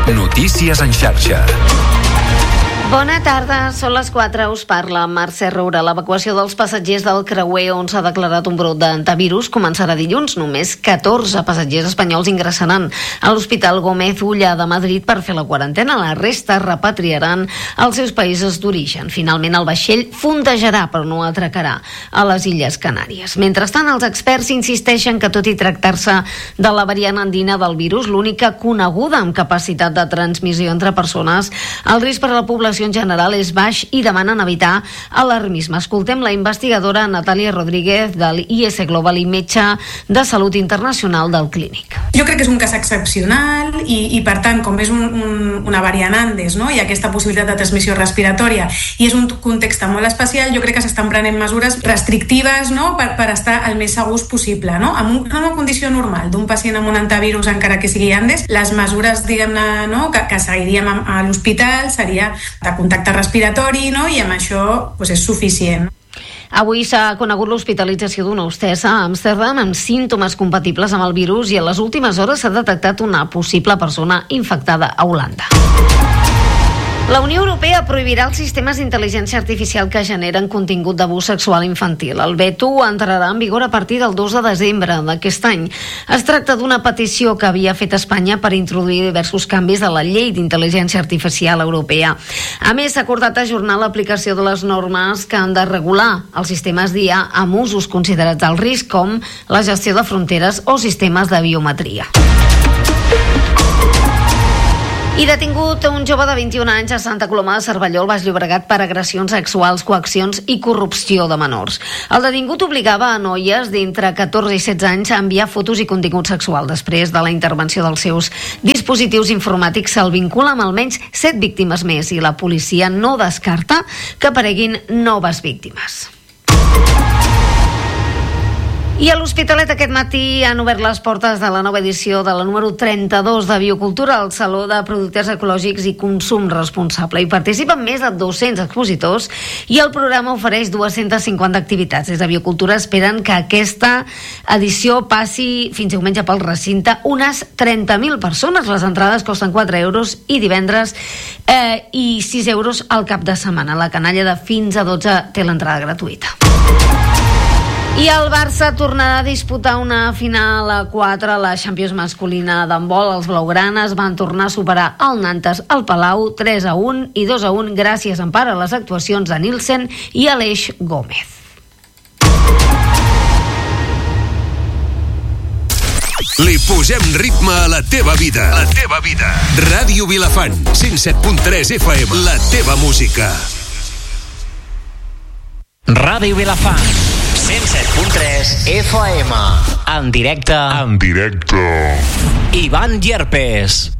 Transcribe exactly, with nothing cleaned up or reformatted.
Notícies en xarxa. Bona tarda, són les quatre, us parla Mercè Roura. L'evacuació dels passatgers del creuer on s'ha declarat un brot d'antivirus començarà dilluns. Només catorze passatgers espanyols ingressaran a l'Hospital Gómez Ulla de Madrid per fer la quarantena. La resta repatriaran als seus països d'origen. Finalment, el vaixell fondejarà, però no atracarà a les Illes Canàries. Mentrestant, els experts insisteixen que, tot i tractar-se de la variant andina del virus, l'única coneguda amb capacitat de transmissió entre persones, el risc per a la població en general és baix i demanen evitar alarmisme. Escoltem la investigadora Natàlia Rodríguez de l'I S Global i metge de Salut Internacional del Clínic. Jo crec que és un cas excepcional i, i per tant, com és un, un, una variant Andes, no? I aquesta possibilitat de transmissió respiratòria i és un context molt especial, jo crec que s'estan prenent mesures restrictives, no? per, per estar el més segurs possible. No? En, un, en una condició normal d'un pacient amb un antivirus, encara que sigui Andes, les mesures, diguem-ne, no? que, que seguiríem a, a l'hospital seria de contacte respiratori, no? I amb això pues, és suficient. Avui s'ha conegut l'hospitalització d'una hostessa a Amsterdam amb símptomes compatibles amb el virus i en les últimes hores s'ha detectat una possible persona infectada a Holanda. La Unió Europea prohibirà els sistemes d'intel·ligència artificial que generen contingut d'abús sexual infantil. El veto entrarà en vigor a partir del dos de desembre d'aquest any. Es tracta d'una petició que havia fet Espanya per introduir diversos canvis a la llei d'intel·ligència artificial europea. A més, s'ha acordat ajornar l'aplicació de les normes que han de regular els sistemes d'I A amb usos considerats d'alt risc, com la gestió de fronteres o sistemes de biometria. I detingut un jove de vint-i-un anys a Santa Coloma de Cervelló, al Baix Llobregat, per agressions sexuals, coaccions i corrupció de menors. El detingut obligava a noies d'entre catorze i setze anys a enviar fotos i contingut sexual. Després de la intervenció dels seus dispositius informàtics, se'l vincula amb almenys set víctimes més i la policia no descarta que apareguin noves víctimes. I a l'Hospitalet aquest matí han obert les portes de la nova edició de la número trenta-dos de Biocultura, al Saló de Productes Ecològics i Consum Responsable. Hi participen més de dos-cents expositors i el programa ofereix dues-centes cinquanta activitats. Des de Biocultura esperen que aquesta edició passi fins diumenge pel recinte unes trenta mil persones. Les entrades costen quatre euros i divendres eh, i sis euros al cap de setmana. La canalla de fins a dotze té l'entrada gratuïta. I el Barça tornarà a disputar una final a quatre a la Champions masculina d'handbol. Els blaugranes van tornar a superar el Nantes al Palau tres a un i dos a un gràcies en part a les actuacions de Nielsen i Aleix Gómez. Li posem ritme a la teva vida. La teva vida. Ràdio Vilafant, cent set punt tres F M. La teva música. Ràdio Vilafant, cent set punt tres F M. En directe. En directe. Ivan Llerpes.